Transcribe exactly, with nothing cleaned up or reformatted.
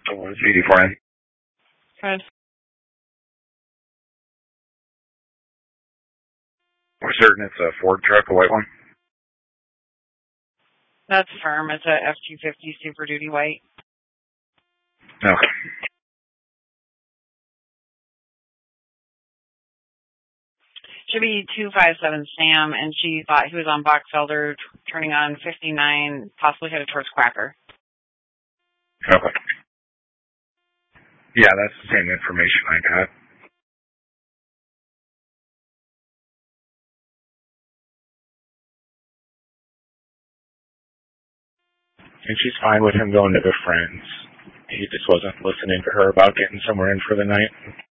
So it's eighty-four in. Good. We're certain it's a Ford truck, a white one? That's firm. It's a F two fifty Super Duty white. Okay. Should be two five seven Sam, and she thought he was on Boxfelder, turning on fifty-nine, possibly headed towards Quacker. Okay. Yeah, that's the same information I got. And she's fine with him going to their friends. He just wasn't listening to her about getting somewhere in for the night.